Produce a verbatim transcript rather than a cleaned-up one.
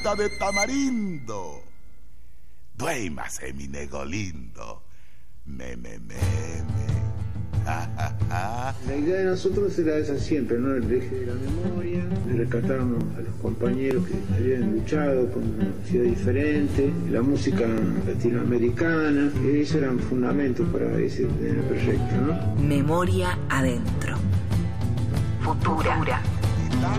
de tamarindo. Duérmase, mi nego lindo. Me, me, me, me. Ja, ja, ja. La idea de nosotros era esa siempre, ¿no? El eje de la memoria, de rescatar a los compañeros que habían luchado por una ciudad diferente, la música latinoamericana, esos eran fundamentos para ese proyecto, ¿no? Memoria adentro. Futura.